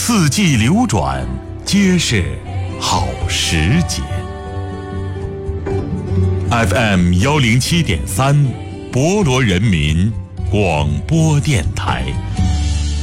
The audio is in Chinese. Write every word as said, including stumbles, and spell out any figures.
四季流转，皆是好时节。F M 幺零七点三，博罗人民广播电台。